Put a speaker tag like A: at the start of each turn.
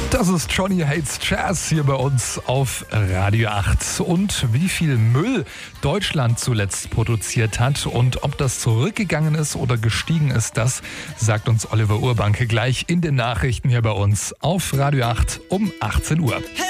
A: Das ist Johnny Hates Jazz hier bei uns auf Radio 8. Und wie viel Müll Deutschland zuletzt produziert hat und ob das zurückgegangen ist oder gestiegen ist, das sagt uns Oliver Urbanke gleich in den Nachrichten hier bei uns auf Radio 8 um 18 Uhr.